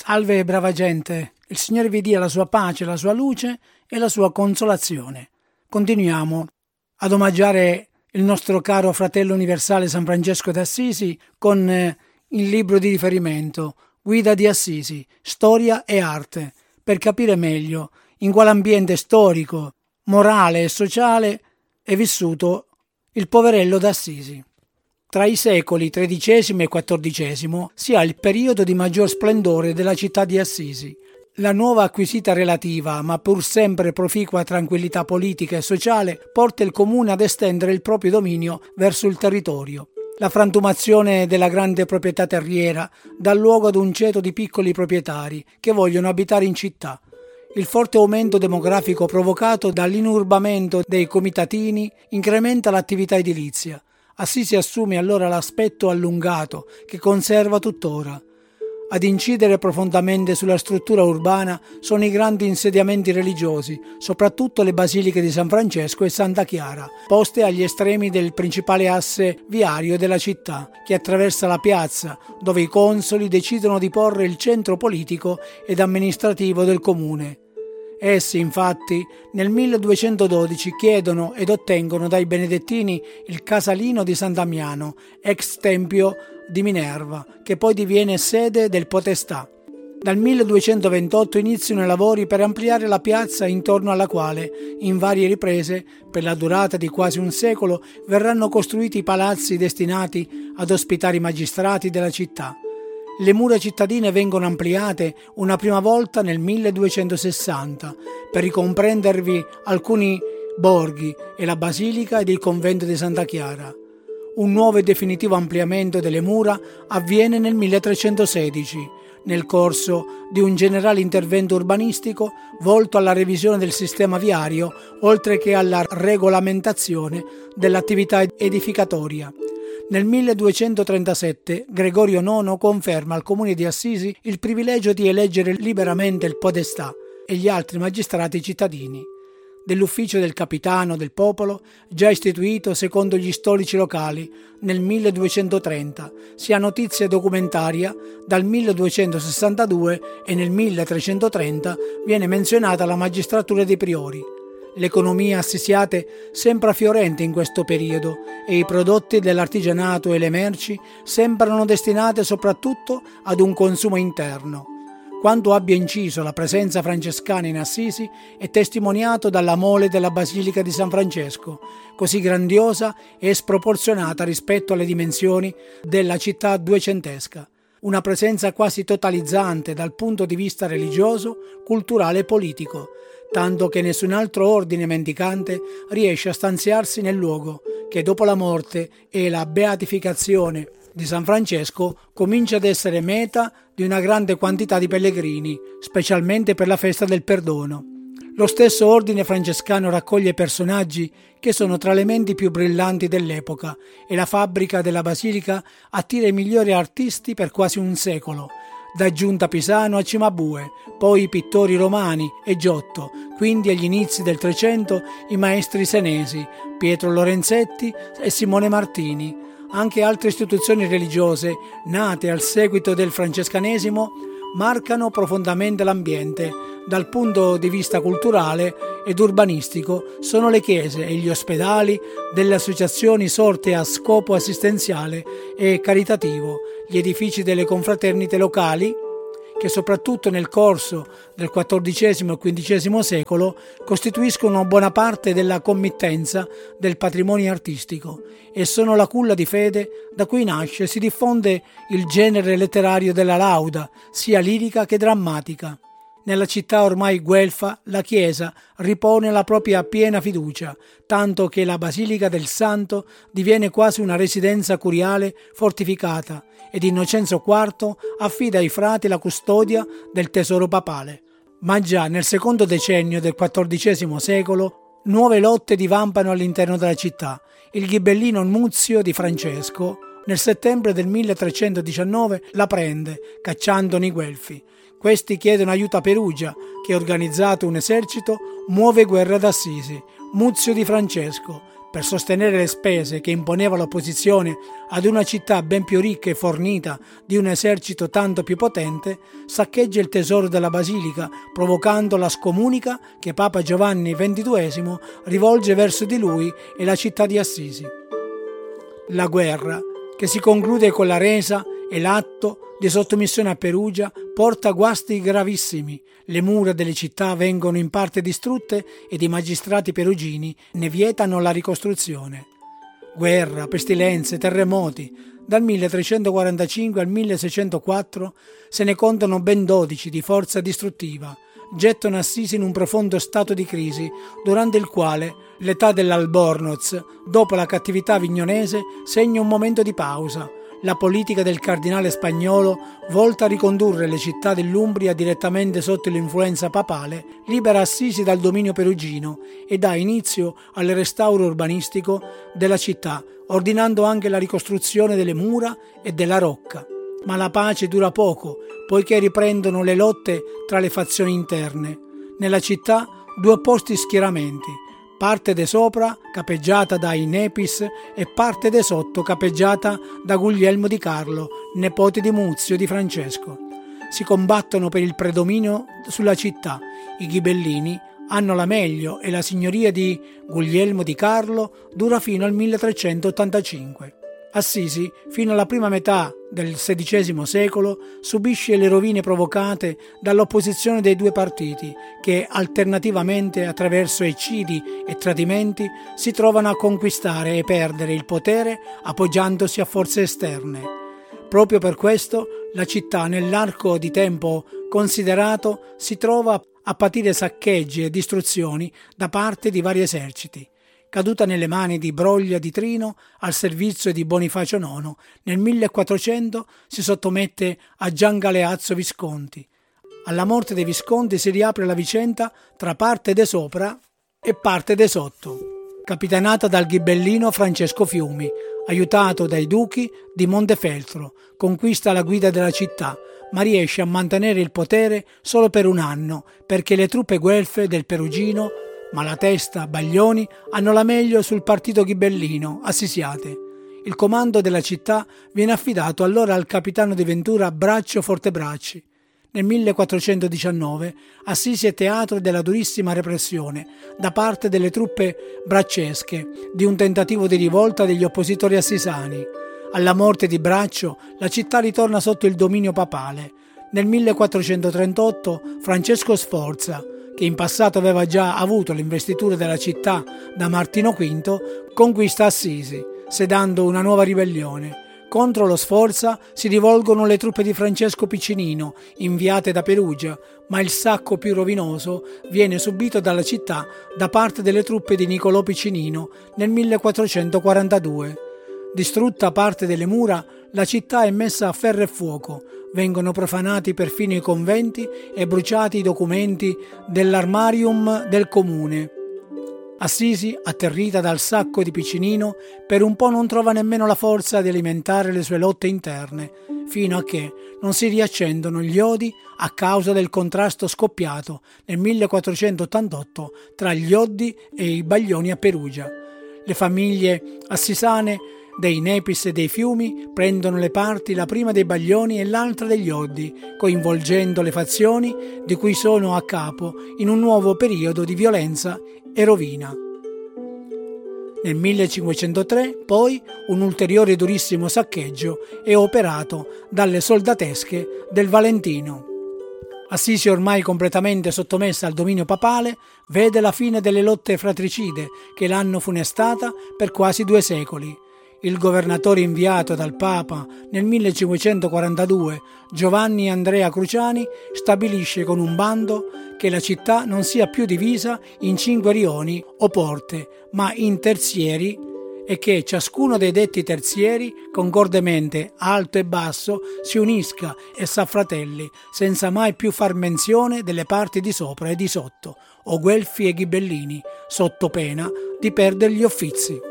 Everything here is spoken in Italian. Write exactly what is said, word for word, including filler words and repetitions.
Salve brava gente, il Signore vi dia la sua pace, la sua luce e la sua consolazione. Continuiamo ad omaggiare il nostro caro fratello universale San Francesco d'Assisi con eh, il libro di riferimento Guida di Assisi, Storia e Arte, per capire meglio in quale ambiente storico, morale e sociale è vissuto il poverello d'Assisi. Tra i secoli tredicesimo e quattordicesimo si ha il periodo di maggior splendore della città di Assisi. La nuova acquisita relativa, ma pur sempre proficua tranquillità politica e sociale, porta il comune ad estendere il proprio dominio verso il territorio. La frantumazione della grande proprietà terriera dà luogo ad un ceto di piccoli proprietari che vogliono abitare in città. Il forte aumento demografico provocato dall'inurbamento dei comitatini incrementa l'attività edilizia. Assisi assume allora l'aspetto allungato che conserva tuttora. Ad incidere profondamente sulla struttura urbana sono i grandi insediamenti religiosi, soprattutto le basiliche di San Francesco e Santa Chiara, poste agli estremi del principale asse viario della città, che attraversa la piazza, dove i consoli decidono di porre il centro politico ed amministrativo del comune. Essi, infatti, nel milleduecentododici chiedono ed ottengono dai benedettini il casalino di San Damiano, ex tempio di Minerva, che poi diviene sede del Podestà. Dal milleduecentoventotto iniziano i lavori per ampliare la piazza intorno alla quale, in varie riprese, per la durata di quasi un secolo, verranno costruiti i palazzi destinati ad ospitare i magistrati della città. Le mura cittadine vengono ampliate una prima volta nel milleduecentosessanta per ricomprendervi alcuni borghi e la basilica ed il convento di Santa Chiara. Un nuovo e definitivo ampliamento delle mura avviene nel milletrecentosedici, nel corso di un generale intervento urbanistico volto alla revisione del sistema viario, oltre che alla regolamentazione dell'attività edificatoria. Nel milleduecentotrentasette Gregorio nono conferma al comune di Assisi il privilegio di eleggere liberamente il podestà e gli altri magistrati cittadini. Dell'ufficio del capitano del popolo, già istituito secondo gli storici locali nel milleduecentotrenta, si ha notizia documentaria dal milleduecentosessantadue e nel milletrecentotrenta viene menzionata la magistratura dei priori. L'economia assisiate sembra fiorente in questo periodo e i prodotti dell'artigianato e le merci sembrano destinate soprattutto ad un consumo interno. Quanto abbia inciso la presenza francescana in Assisi è testimoniato dalla mole della Basilica di San Francesco, così grandiosa e sproporzionata rispetto alle dimensioni della città duecentesca. Una presenza quasi totalizzante dal punto di vista religioso, culturale e politico, tanto che nessun altro ordine mendicante riesce a stanziarsi nel luogo che dopo la morte e la beatificazione di San Francesco comincia ad essere meta di una grande quantità di pellegrini, specialmente per la festa del perdono. Lo stesso ordine francescano raccoglie personaggi che sono tra le menti più brillanti dell'epoca e la fabbrica della basilica attira i migliori artisti per quasi un secolo, da Giunta Pisano a Cimabue, poi i pittori romani e Giotto, quindi agli inizi del Trecento i maestri senesi, Pietro Lorenzetti e Simone Martini. Anche altre istituzioni religiose, nate al seguito del francescanesimo, marcano profondamente l'ambiente. Dal punto di vista culturale ed urbanistico sono le chiese e gli ospedali delle associazioni sorte a scopo assistenziale e caritativo, gli edifici delle confraternite locali, che soprattutto nel corso del quattordicesimo e quindicesimo secolo costituiscono buona parte della committenza del patrimonio artistico e sono la culla di fede da cui nasce e si diffonde il genere letterario della lauda, sia lirica che drammatica. Nella città ormai guelfa la Chiesa ripone la propria piena fiducia, tanto che la Basilica del Santo diviene quasi una residenza curiale fortificata ed Innocenzo quarto affida ai frati la custodia del tesoro papale. Ma già nel secondo decennio del quattordicesimo secolo nuove lotte divampano all'interno della città. Il ghibellino Muzio di Francesco nel settembre del milletrecentodiciannove la prende, cacciandone i guelfi. Questi chiedono aiuto a Perugia, che organizzato un esercito muove guerra ad Assisi. Muzio di Francesco, per sostenere le spese che imponeva l'opposizione ad una città ben più ricca e fornita di un esercito tanto più potente, saccheggia il tesoro della basilica, provocando la scomunica che Papa Giovanni ventiduesimo rivolge verso di lui e la città di Assisi. La guerra, che si conclude con la resa e l'atto di sottomissione a Perugia, porta guasti gravissimi. Le mura delle città vengono in parte distrutte ed i magistrati perugini ne vietano la ricostruzione. Guerra, pestilenze, terremoti. Dal milletrecentoquarantacinque al milleseicentoquattro se ne contano ben dodici di forza distruttiva. Gettano Assisi in un profondo stato di crisi, durante il quale l'età dell'Albornoz, dopo la cattività avignonese, segna un momento di pausa. La politica del cardinale spagnolo, volta a ricondurre le città dell'Umbria direttamente sotto l'influenza papale, libera Assisi dal dominio perugino e dà inizio al restauro urbanistico della città, ordinando anche la ricostruzione delle mura e della rocca. Ma la pace dura poco, poiché riprendono le lotte tra le fazioni interne. Nella città due opposti schieramenti, parte de sopra capeggiata dai Nepis e parte de sotto capeggiata da Guglielmo di Carlo, nepote di Muzio di Francesco. Si combattono per il predominio sulla città. I ghibellini hanno la meglio e la signoria di Guglielmo di Carlo dura fino al milletrecentottantacinque. Assisi, fino alla prima metà del sedicesimo secolo, subisce le rovine provocate dall'opposizione dei due partiti che, alternativamente attraverso eccidi e tradimenti, si trovano a conquistare e perdere il potere appoggiandosi a forze esterne. Proprio per questo la città, nell'arco di tempo considerato, si trova a patire saccheggi e distruzioni da parte di vari eserciti. Caduta nelle mani di Broglia di Trino al servizio di Bonifacio nono, nel millequattrocento si sottomette a Gian Galeazzo Visconti. Alla morte dei Visconti si riapre la vicenda tra parte de sopra e parte de sotto, capitanata dal ghibellino Francesco Fiumi, aiutato dai duchi di Montefeltro, conquista la guida della città, ma riesce a mantenere il potere solo per un anno, perché le truppe guelfe del Perugino, Malatesta, Baglioni, hanno la meglio sul partito ghibellino, assisiate. Il comando della città viene affidato allora al capitano di Ventura Braccio Fortebracci. Nel millequattrocentodiciannove Assisi è teatro della durissima repressione da parte delle truppe braccesche di un tentativo di rivolta degli oppositori assisani. Alla morte di Braccio la città ritorna sotto il dominio papale. Nel millequattrocentotrentotto Francesco Sforza, che in passato aveva già avuto l'investitura della città da Martino V, conquista Assisi, sedando una nuova ribellione. Contro lo Sforza si rivolgono le truppe di Francesco Piccinino, inviate da Perugia, ma il sacco più rovinoso viene subito dalla città da parte delle truppe di Niccolò Piccinino nel millequattrocentoquarantadue. Distrutta parte delle mura, la città è messa a ferro e fuoco, vengono profanati perfino i conventi e bruciati i documenti dell'armarium del comune. Assisi, atterrita dal sacco di Piccinino, per un po' non trova nemmeno la forza di alimentare le sue lotte interne, fino a che non si riaccendono gli odi a causa del contrasto scoppiato nel millequattrocentottantotto tra gli Oddi e i Baglioni a Perugia. Le famiglie assisane dei Nepis e dei Fiumi prendono le parti, la prima dei Baglioni e l'altra degli Oddi, coinvolgendo le fazioni di cui sono a capo in un nuovo periodo di violenza e rovina. Nel millecinquecentotre, poi, un ulteriore durissimo saccheggio è operato dalle soldatesche del Valentino. Assisi, ormai completamente sottomessa al dominio papale, vede la fine delle lotte fratricide che l'hanno funestata per quasi due secoli. Il governatore inviato dal Papa nel millecinquecentoquarantadue, Giovanni Andrea Cruciani, stabilisce con un bando che la città non sia più divisa in cinque rioni o porte, ma in terzieri, e che ciascuno dei detti terzieri, concordemente alto e basso, si unisca e s'affratelli, senza mai più far menzione delle parti di sopra e di sotto, o guelfi e ghibellini, sotto pena di perdere gli uffizi.